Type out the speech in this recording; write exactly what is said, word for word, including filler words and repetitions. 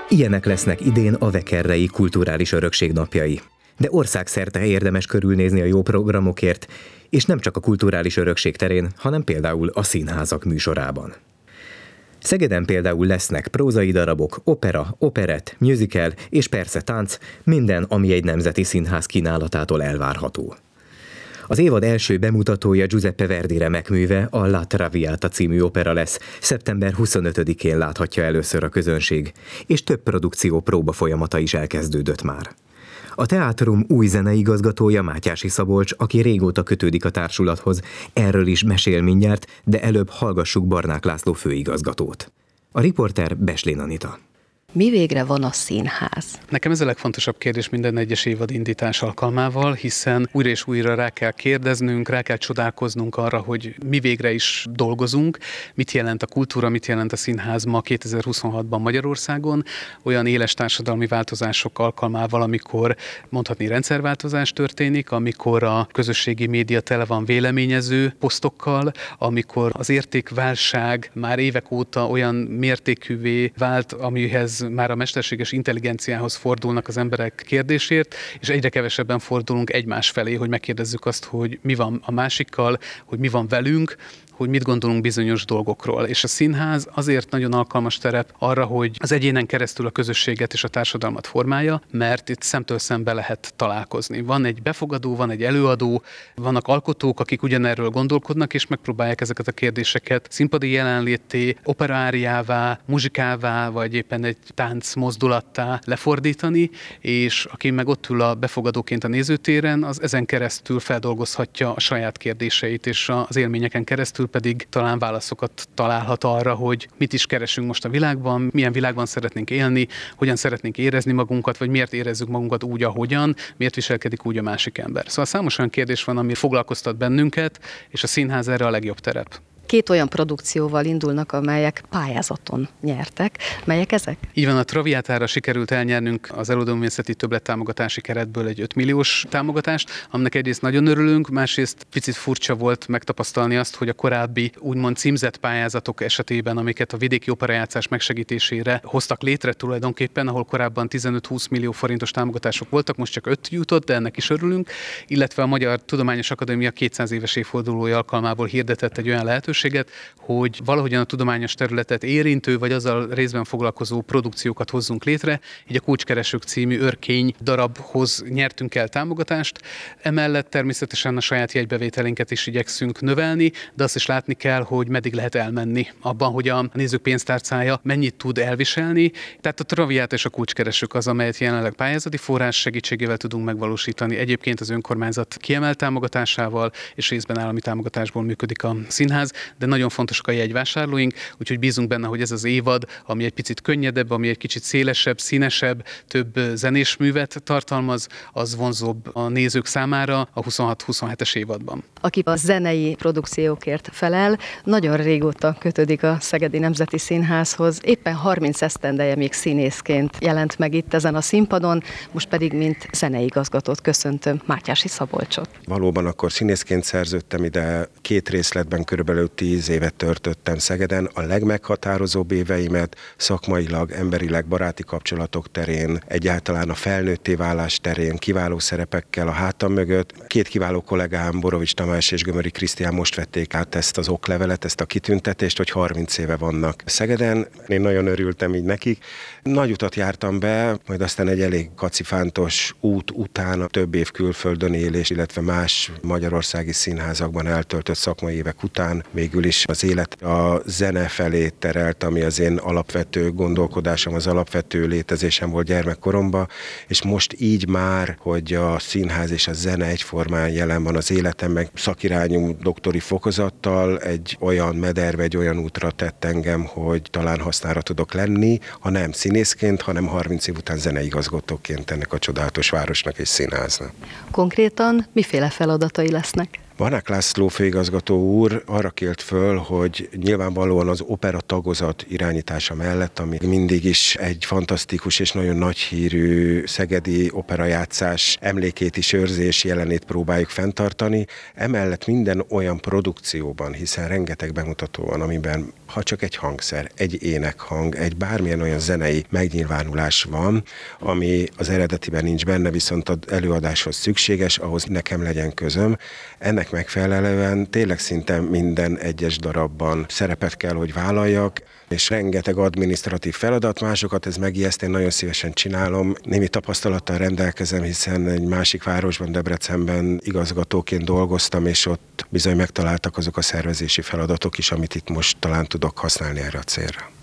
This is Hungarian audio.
Ilyenek lesznek idén a Vekerrei Kulturális Örökség napjai. De országszerte érdemes körülnézni a jó programokért, és nem csak a kulturális örökség terén, hanem például a színházak műsorában. Szegeden például lesznek prózai darabok, opera, operett, musical és persze tánc, minden, ami egy nemzeti színház kínálatától elvárható. Az évad első bemutatója Giuseppe Verdi remekműve, a La Traviata című opera lesz, szeptember huszonötödikén láthatja először a közönség, és több produkció próba folyamata is elkezdődött már. A teátrum új zeneigazgatója Mátyási Szabolcs, aki régóta kötődik a társulathoz, erről is mesél mindjárt, de előbb hallgassuk Barnák László főigazgatót. A riporter Beslén Anita. Mi végre van a színház? Nekem ez a legfontosabb kérdés minden egyes évad indítás alkalmával, hiszen újra és újra rá kell kérdeznünk, rá kell csodálkoznunk arra, hogy mi végre is dolgozunk, mit jelent a kultúra, mit jelent a színház ma kétezer-huszonhatban Magyarországon, olyan éles társadalmi változások alkalmával, amikor mondhatni rendszerváltozás történik, amikor a közösségi média tele van véleményező posztokkal, amikor az értékválság már évek óta olyan mértékűvé vált, amihez már a mesterséges intelligenciához fordulnak az emberek kérdésért, és egyre kevesebben fordulunk egymás felé, hogy megkérdezzük azt, hogy mi van a másikkal, hogy mi van velünk, hogy mit gondolunk bizonyos dolgokról. És a színház azért nagyon alkalmas terep arra, hogy az egyénen keresztül a közösséget és a társadalmat formálja, mert itt szemtől szembe lehet találkozni. Van egy befogadó, van egy előadó, vannak alkotók, akik ugyanerről gondolkodnak, és megpróbálják ezeket a kérdéseket színpadi jelenlétté, operáriává, muzsikává, vagy éppen egy tánc mozdulattá lefordítani, és aki meg ott ül a befogadóként a nézőtéren, az ezen keresztül feldolgozhatja a saját kérdéseit, és az élményeken keresztül pedig talán válaszokat találhat arra, hogy mit is keresünk most a világban, milyen világban szeretnénk élni, hogyan szeretnénk érezni magunkat, vagy miért érezzük magunkat úgy, ahogyan, miért viselkedik úgy a másik ember. Szóval számos olyan kérdés van, ami foglalkoztat bennünket, és a színház erre a legjobb terep. Két olyan produkcióval indulnak, amelyek pályázaton nyertek. Melyek ezek? Így van, a Traviátára sikerült elnyernünk az előadóművészeti többlettámogatási keretből egy öt milliós támogatást, aminek egyrészt nagyon örülünk, másrészt picit furcsa volt megtapasztalni azt, hogy a korábbi úgymond címzett pályázatok esetében, amiket a vidéki operajátszás megsegítésére hoztak létre tulajdonképpen, ahol korábban tizenöt-húsz millió forintos támogatások voltak, most csak öt jutott, de ennek is örülünk, illetve a Magyar Tudományos Akadémia kétszáz éves évfordulója alkalmából hirdetett egy olyan lehetőséget, hogy valahogyan a tudományos területet érintő, vagy azzal részben foglalkozó produkciókat hozzunk létre. Így a Kulcskeresők című örkény darabhoz nyertünk el támogatást. Emellett természetesen a saját jegybevételénket is igyekszünk növelni, de azt is látni kell, hogy meddig lehet elmenni abban, hogy a nézők pénztárcája mennyit tud elviselni. Tehát a Traviáta és a Kulcskeresők az, amelyet jelenleg pályázati forrás segítségével tudunk megvalósítani. Egyébként az önkormányzat kiemelt támogatásával és részben állami támogatásból működik a színház, de nagyon fontosak a jegyvásárlóink, úgyhogy bízunk benne, hogy ez az évad, ami egy picit könnyedebb, ami egy kicsit szélesebb, színesebb, több zenés művet tartalmaz, az vonzóbb a nézők számára a huszonhat-huszonhetes évadban. Aki a zenei produkciókért felel, nagyon régóta kötődik a Szegedi Nemzeti Színházhoz, éppen harminc esztendeje még színészként jelent meg itt ezen a színpadon, most pedig mint zeneigazgatót köszöntöm Mátyási Szabolcsot. Valóban akkor színészként szerződtem ide, két részletben körülbelül tíz évet töltöttem Szegeden, a legmeghatározóbb éveimet szakmailag, emberileg, baráti kapcsolatok terén, egyáltalán a felnőtté válás terén, kiváló szerepekkel a hátam mögött. Két kiváló kollégám, Borovics Tamás és Gömöri Krisztián most vették át ezt az oklevelet, ezt a kitüntetést, hogy harminc éve vannak Szegeden. Én nagyon örültem így nekik. Nagy utat jártam be, majd aztán egy elég kacifántos út után, több év külföldön élés, illetve más magyarországi színházakban eltöltött szakmai évek után végül is az élet a zene felé terelt, ami az én alapvető gondolkodásom, az alapvető létezésem volt gyermekkoromban, és most így már, hogy a színház és a zene egyformán jelen van az életemben, szakirányú doktori fokozattal egy olyan mederbe, egy olyan útra tett engem, hogy talán hasznára tudok lenni, ha nem színészként, hanem harminc év után zeneigazgatóként ennek a csodálatos városnak és színháznak. Konkrétan miféle feladatai lesznek? Vanák László főigazgató úr arra kért föl, hogy nyilvánvalóan az opera tagozat irányítása mellett, ami mindig is egy fantasztikus és nagyon nagy hírű szegedi operajátszás emlékét is őrzés jelenét próbáljuk fenntartani. Emellett minden olyan produkcióban, hiszen rengeteg bemutató van, amiben ha csak egy hangszer, egy énekhang, egy bármilyen olyan zenei megnyilvánulás van, ami az eredetiben nincs benne, viszont az előadáshoz szükséges, ahhoz nekem legyen közöm. Ennek megfelelően tényleg szinte minden egyes darabban szerepet kell, hogy vállaljak, és rengeteg adminisztratív feladat, másokat ez megijeszt, én nagyon szívesen csinálom. Némi tapasztalattal rendelkezem, hiszen egy másik városban, Debrecenben igazgatóként dolgoztam, és ott bizony megtaláltak azok a szervezési feladatok is, amit itt most talán tudok használni erre a célra.